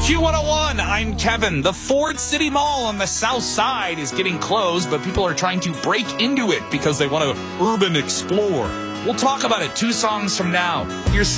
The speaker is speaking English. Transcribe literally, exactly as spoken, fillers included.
Q one oh one, I'm Kevin. The Ford City Mall on the south side is getting closed, but people are trying to break into it because they want to urban explore. We'll talk about it two songs from now. You're